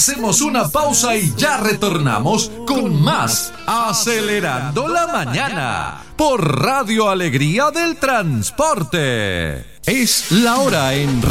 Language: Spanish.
Hacemos una pausa y ya retornamos con más Acelerando la Mañana por Radio Alegría del Transporte. Es la hora en